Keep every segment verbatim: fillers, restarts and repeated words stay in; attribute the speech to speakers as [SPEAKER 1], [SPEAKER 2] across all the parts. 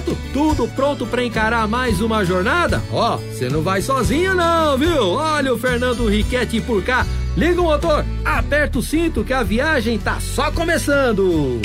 [SPEAKER 1] certo? Tudo pronto pra encarar mais uma jornada? Ó, você não vai sozinho não, viu? Olha o Fernando Riquetti por cá. Liga o motor, aperta o cinto que a viagem tá só começando.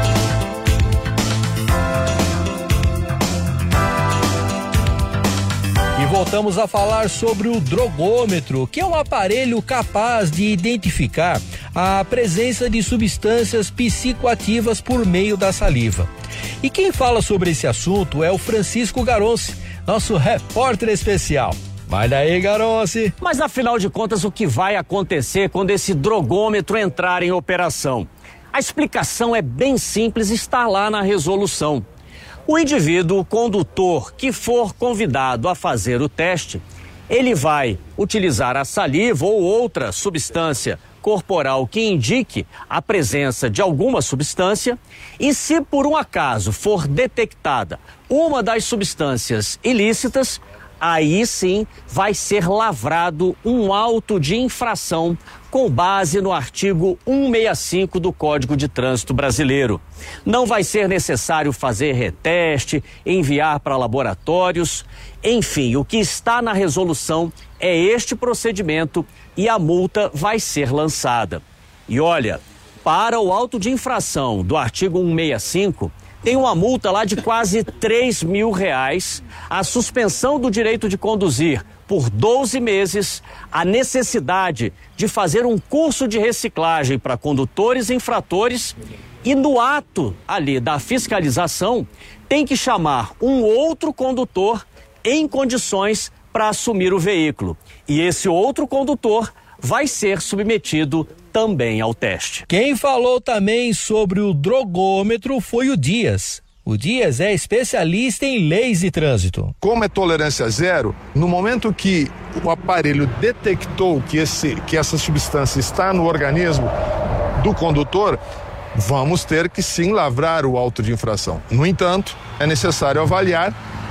[SPEAKER 1] E voltamos a falar sobre o drogômetro, que é um aparelho capaz de identificar a presença de substâncias psicoativas por meio da saliva. E quem fala sobre esse assunto é o Francisco Garonci, nosso repórter especial. Vai daí, Garonci.
[SPEAKER 2] Mas afinal de contas, o que vai acontecer quando esse drogômetro entrar em operação? A explicação é bem simples, está lá na resolução. O indivíduo, o condutor que for convidado a fazer o teste, ele vai utilizar a saliva ou outra substância corporal que indique a presença de alguma substância, e se por um acaso for detectada uma das substâncias ilícitas, aí sim vai ser lavrado um auto de infração com base no artigo cento e sessenta e cinco do Código de Trânsito Brasileiro. Não vai ser necessário fazer reteste, enviar para laboratórios. Enfim, o que está na resolução é este procedimento e a multa vai ser lançada. E olha, para o auto de infração do artigo cento e sessenta e cinco, tem uma multa lá de quase três mil reais, a suspensão do direito de conduzir por doze meses, a necessidade de fazer um curso de reciclagem para condutores infratores e no ato ali da fiscalização tem que chamar um outro condutor em condições para assumir o veículo. E esse outro condutor vai ser submetido também ao teste.
[SPEAKER 1] Quem falou também sobre o drogômetro foi o Dias. O Dias é especialista em leis de trânsito.
[SPEAKER 3] Como é tolerância zero, no momento que o aparelho detectou que, esse, que essa substância está no organismo do condutor, vamos ter que sim lavrar o auto de infração. No entanto, é necessário avaliar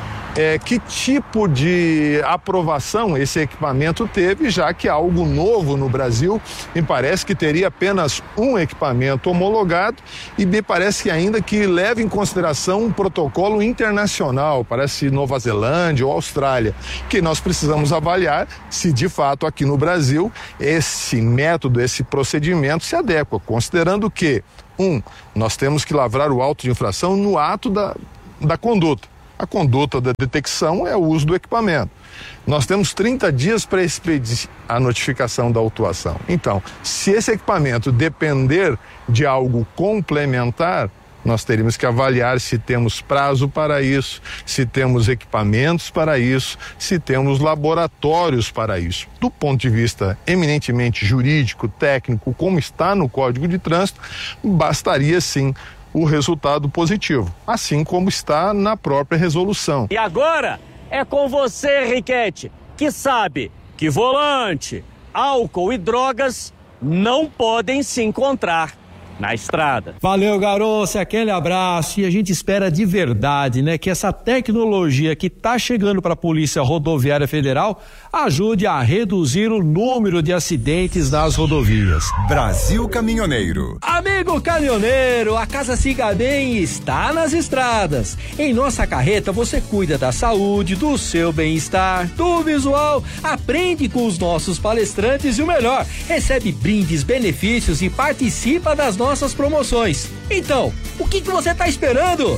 [SPEAKER 3] É, que tipo de aprovação esse equipamento teve, já que é algo novo no Brasil. Me parece que teria apenas um equipamento homologado e me parece que ainda que leve em consideração um protocolo internacional, parece Nova Zelândia ou Austrália, que nós precisamos avaliar se de fato aqui no Brasil esse método, esse procedimento se adequa, considerando que, um, nós temos que lavrar o auto de infração no ato da, da conduta. A conduta da detecção é o uso do equipamento. Nós temos trinta dias para expedir a notificação da autuação. Então, se esse equipamento depender de algo complementar, nós teríamos que avaliar se temos prazo para isso, se temos equipamentos para isso, se temos laboratórios para isso. Do ponto de vista eminentemente jurídico, técnico, como está no Código de Trânsito, bastaria sim o resultado positivo, assim como está na própria resolução.
[SPEAKER 2] E agora é com você, Riquetti, que sabe que volante, álcool e drogas não podem se encontrar na estrada.
[SPEAKER 1] Valeu, Garonci, aquele abraço, e a gente espera de verdade, né, que essa tecnologia que tá chegando para a Polícia Rodoviária Federal ajude a reduzir o número de acidentes nas rodovias.
[SPEAKER 4] Brasil Caminhoneiro.
[SPEAKER 1] Amigo caminhoneiro, a Casa Siga Bem está nas estradas. Em nossa carreta você cuida da saúde, do seu bem-estar, do visual, aprende com os nossos palestrantes e o melhor, recebe brindes, benefícios e participa das nossas promoções. Então, o que que você está esperando?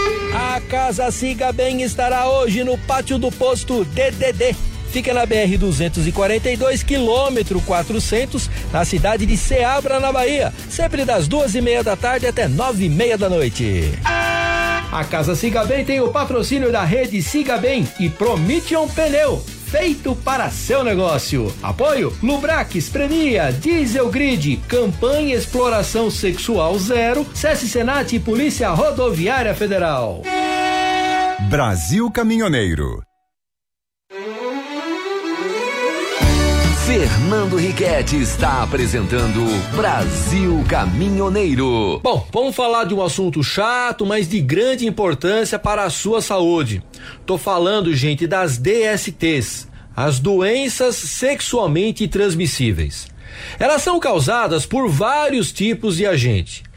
[SPEAKER 1] A Casa Siga Bem estará hoje no pátio do posto D D D. Fica na B R duzentos e quarenta e dois, quilômetro quatrocentos, na cidade de Ceabra, na Bahia, sempre das duas e meia da tarde até nove e meia da noite. A Casa Siga Bem tem o patrocínio da rede Siga Bem e Promission Pneu, feito para seu negócio. Apoio Lubrax, Premia, Diesel Grid, Campanha Exploração Sexual Zero, SESC Senat e Polícia Rodoviária Federal.
[SPEAKER 4] Brasil Caminhoneiro.
[SPEAKER 5] Fernando Riquetti está apresentando Brasil Caminhoneiro.
[SPEAKER 1] Bom, vamos falar de um assunto chato, mas de grande importância para a sua saúde. Tô falando, gente, das D S Ts, as doenças sexualmente transmissíveis. Elas são causadas por vários tipos de agente.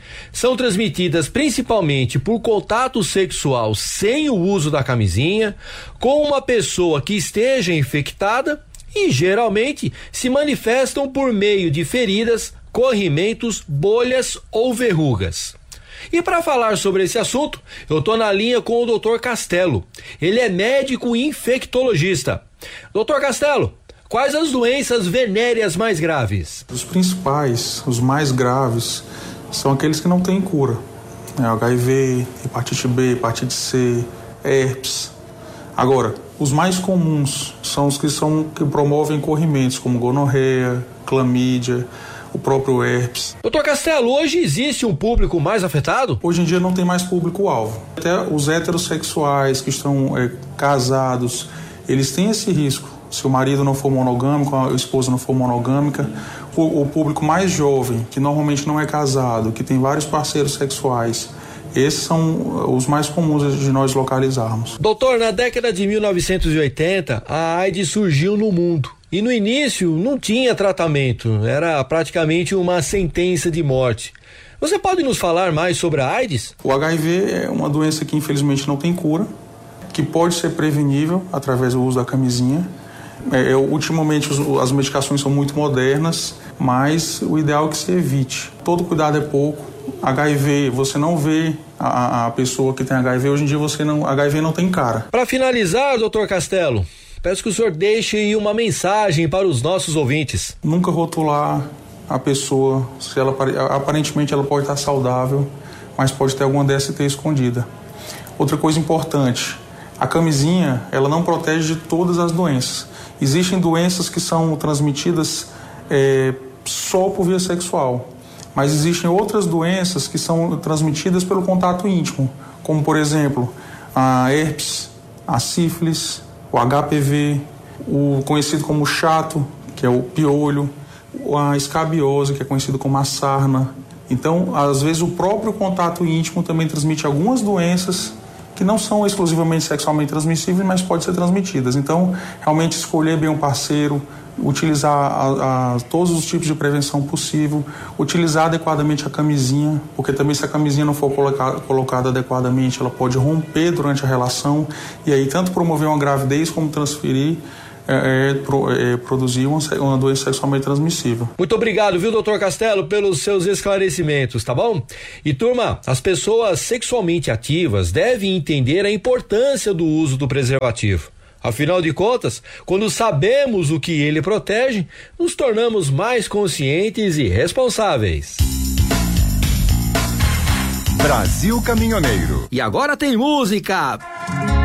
[SPEAKER 1] são transmitidas principalmente por contato sexual sem o uso da camisinha, com uma pessoa que esteja infectada e geralmente se manifestam por meio de feridas, corrimentos, bolhas ou verrugas. E para falar sobre esse assunto, eu tô na linha com o doutor Castelo. Ele é médico infectologista. doutor Castelo, quais as doenças venéreas mais graves?
[SPEAKER 6] Os principais, os mais graves, são aqueles que não têm cura. É H I V, hepatite B, hepatite C, herpes. Agora, os mais comuns são os que, são, que promovem corrimentos, como gonorreia, clamídia, o próprio herpes.
[SPEAKER 1] doutor Castelo, hoje existe um público mais afetado?
[SPEAKER 6] Hoje em dia não tem mais público-alvo. Até os heterossexuais que estão é, casados, eles têm esse risco. Se o marido não for monogâmico, a esposa não for monogâmica, o, o público mais jovem, que normalmente não é casado, que tem vários parceiros sexuais, esses são os mais comuns de nós localizarmos.
[SPEAKER 1] Doutor, na década de mil novecentos e oitenta, a AIDS surgiu no mundo. E no início não tinha tratamento, era praticamente uma sentença de morte. Você pode nos falar mais sobre a AIDS?
[SPEAKER 6] O H I V é uma doença que infelizmente não tem cura, que pode ser prevenível através do uso da camisinha. É, ultimamente os, as medicações são muito modernas, mas o ideal é que se evite. Todo cuidado é pouco. H I V, você não vê a, a pessoa que tem H I V, hoje em dia você não, H I V não tem cara.
[SPEAKER 1] Para finalizar, doutor Castelo, peço que o senhor deixe aí uma mensagem para os nossos ouvintes.
[SPEAKER 6] Nunca rotular a pessoa, se ela, aparentemente ela pode estar saudável, mas pode ter alguma D S T escondida. Outra coisa importante, a camisinha, ela não protege de todas as doenças. Existem doenças que são transmitidas é, só por via sexual, mas existem outras doenças que são transmitidas pelo contato íntimo, como por exemplo a herpes, a sífilis, o H P V, o conhecido como chato, que é o piolho, a escabiose, que é conhecido como a sarna. Então, às vezes o próprio contato íntimo também transmite algumas doenças que não são exclusivamente sexualmente transmissíveis, mas podem ser transmitidas. Então, realmente escolher bem um parceiro, utilizar a, a, todos os tipos de prevenção possível, utilizar adequadamente a camisinha, porque também se a camisinha não for colocada, colocada adequadamente, ela pode romper durante a relação e aí tanto promover uma gravidez como transferir, é, é, pro, é, produzir uma, uma doença sexualmente transmissível.
[SPEAKER 1] Muito obrigado, viu, doutor Castelo, pelos seus esclarecimentos, tá bom? E turma, as pessoas sexualmente ativas devem entender a importância do uso do preservativo. Afinal de contas, quando sabemos o que ele protege, nos tornamos mais conscientes e responsáveis.
[SPEAKER 4] Brasil Caminhoneiro.
[SPEAKER 1] E agora tem música.